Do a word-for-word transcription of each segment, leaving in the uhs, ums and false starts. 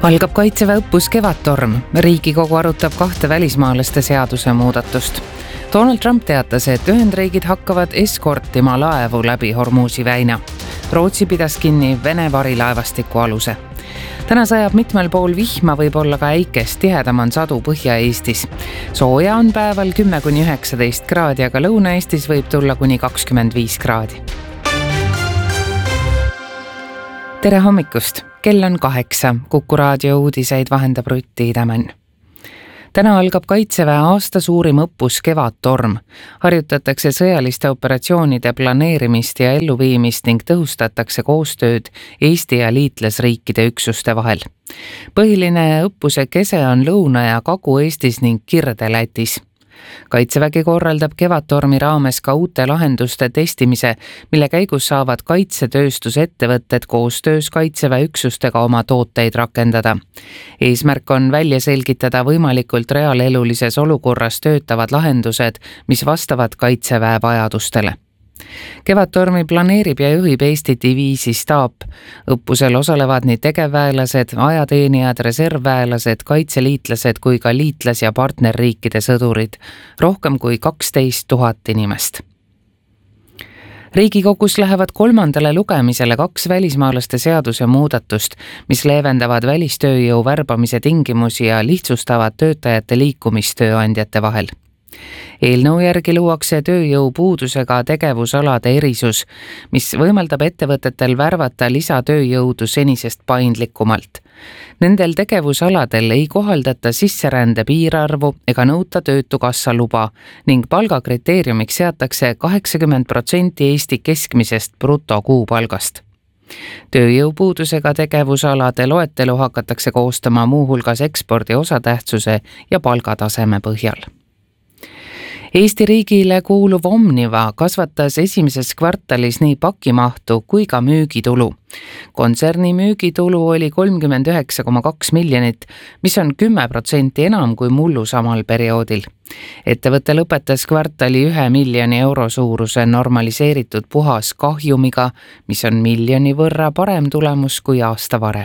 Algab Kaitseväe õppus Kevadtorm. Riigikogu arutab kahte välismaalaste seaduse muudatust. Donald Trump teatas, et Ühendriigid hakkavad eskortima laevu läbi Hormuzi väina. Rootsi pidas kinni Vene varilaevastiku aluse. Täna sajab mitmel pool vihma, võib olla ka äikest, tihedam on sadu Põhja-Eestis. Sooja on päeval kümme kuni üheksateist kraadi, aga Lõuna-Eestis võib tulla kuni kakskümmend viis kraadi. Tere hommikust! Kell on kaheksa. Kuku raadio uudiseid vahendab Rutti Idamann. Täna algab Kaitseväe aasta suurim õppus Kevadtorm. Harjutatakse sõjaliste operatsioonide planeerimist ja elluviimist ning tõhustatakse koostööd Eesti ja liitlasriikide üksuste vahel. Põhiline õppuse kese on Lõuna- ja Kagu-Eestis ning Kirde-Lätis. Kaitsevägi korraldab Kevadtormi raames ka uute lahenduste testimise, mille käigus saavad kaitsetööstusettevõtted koostöös Kaitseväe üksustega oma tooteid rakendada. Eesmärk on välja selgitada võimalikult reaalelulises olukorras töötavad lahendused, mis vastavad Kaitseväe vajadustele. Kevadtormi planeerib ja juhib Eesti diviisi staap. Õppusel osalevad nii tegevväelased, ajateenijad, reservväelased, kaitseliitlased kui ka liitlas- ja partnerriikide sõdurid. Rohkem kui kaksteist tuhat inimest. Riigikogus lähevad kolmandale lugemisele kaks välismaalaste seaduse muudatust, mis leevendavad välistööjõu värbamise tingimusi ja lihtsustavad töötajate liikumist tööandjate vahel. Eelnõu järgi luuakse tööjõupuudusega tegevusalade erisus, mis võimaldab ettevõtetel värvata lisatööjõudu senisest paindlikumalt. Nendel tegevusaladel ei kohaldata sisserände piirarvu ega nõuta töötukassa luba ning palgakriteeriumiks seatakse kaheksakümmend protsenti Eesti keskmisest brutokuupalgast. Tööjõupuudusega tegevusalade loetelu hakatakse koostama muuhulgas ekspordi osatähtsuse ja palgataseme põhjal. Eesti riigile kuuluv Omniva kasvatas esimeses kvartalis nii pakimahtu kui ka müügitulu. Kontserni müügitulu oli kolmkümmend üheksa koma kaks miljonit, mis on kümme protsenti enam kui mullu samal perioodil. Ettevõte lõpetas kvartali ühe miljoni euro suuruse normaliseeritud puhas kahjumiga, mis on miljoni võrra parem tulemus kui aasta varem.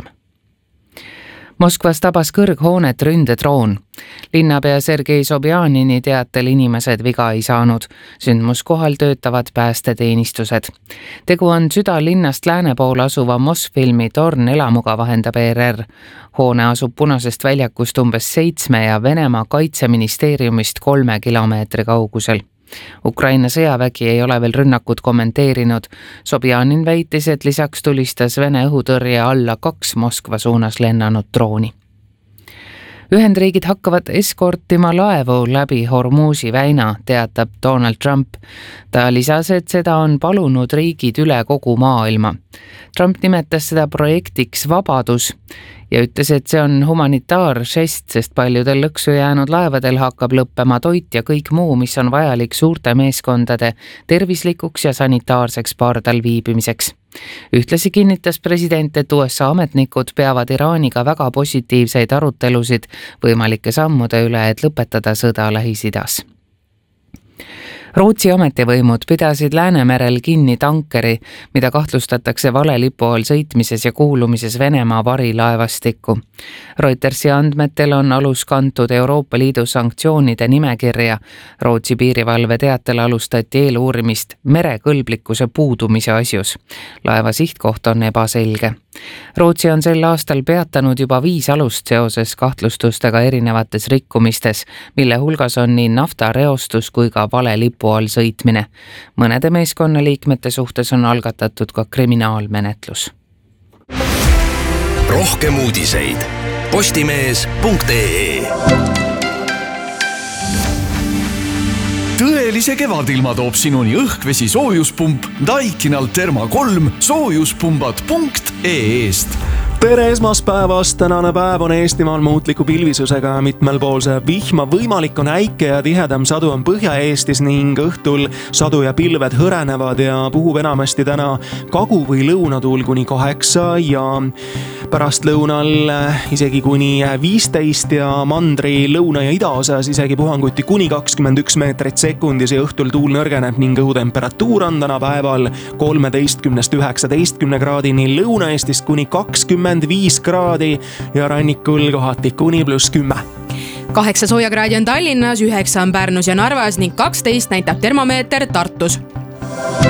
Moskvas tabas kõrghoonet ründedroon. Linnapea Sergei Sobjanini teatel inimesed viga ei saanud. Sündmuskohal töötavad päästeteenistused. Tegu on südalinnast lääne pool asuva Mosfilmi Torn elamuga, vahendab E R R. Hoone asub Punasest väljakust umbes seitsme ja Venemaa kaitseministeeriumist kolme kilomeetri kaugusel. Ukraina sõjavägi ei ole veel rünnakut kommenteerinud. Sobjanin väitis, et lisaks tulistas Vene õhutõrje alla kaks Moskva suunas lennanud drooni. Ühendriigid hakkavad eskortima laevu läbi Hormuzi väina, teatab Donald Trump. Ta lisas, et seda on palunud riigid üle kogu maailma. Trump nimetas seda projektiks Vabadus ja ütles, et see on humanitaaržest, sest paljudel lõksu jäänud laevadel hakkab lõppema toit ja kõik muu, mis on vajalik suurte meeskondade tervislikuks ja sanitaarseks pardal viibimiseks. Ühtlasi kinnitas president, et U S A ametnikud peavad Iraaniga väga positiivseid arutelusid võimalike sammude üle, et lõpetada sõda Lähis-Idas. Rootsi ametivõimud pidasid Läänemerel kinni tankeri, mida kahtlustatakse vale lipu all sõitmises ja kuulumises Venemaa varilaevastikku. Reutersi andmetel on alus kantud Euroopa Liidu sanktsioonide nimekirja. Rootsi piirivalve teatel alustati eeluurimist merekõlblikkuse puudumise asjus. Laeva sihtkoht on ebaselge. Rootsi on sel aastal peatanud juba viis alust seoses kahtlustustega erinevates rikkumistes, mille hulgas on nii naftareostus kui ka vale lipu all sõitmine. Mõnede meeskonnaliikmete suhtes on algatatud ka kriminaalmenetlus. Rohkem uudiseid postimees punkt ee. Tõelise kevadilma toob sinuni õhkvesi soojuspump Daikinal Therma kolm soojuspumbad punkt ee-st. Tere esmaspäevast, tänane päev on Eestimaal muutliku pilvisusega ja mitmel pool see vihma võimalik on äike ja tihedam sadu on Põhja-Eestis ning õhtul sadu ja pilved hõrenevad ja puhub enamasti täna kagu- või lõunatuul kuni kaheksa ja pärast lõunal isegi kuni viisteist ja mandri lõuna- ja idaosas isegi puhanguti kuni kakskümmend üks meetrit sekundis ja õhtul tuul nõrgeneb ning õhutemperatuur on täna päeval kolmeteistkümnest üheksateistkümne kraadini, Lõuna-Eestist kuni kakskümmend kakskümmend viis kraadi ja rannikul kohati kuni pluss kümme. kaheksa soojakraadi on Tallinnas, üheksa on Pärnus ja Narvas ning kaksteist näitab termomeeter Tartus.